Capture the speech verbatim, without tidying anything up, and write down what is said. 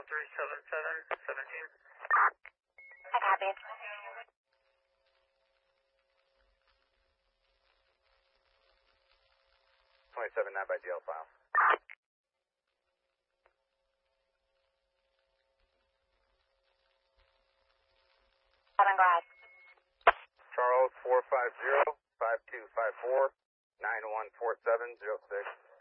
three seven seven, seventeen. I copy. twenty-seven nine by G L file. Seven, go ahead. Charles four five zero, five two five four, nine one four seven zero six.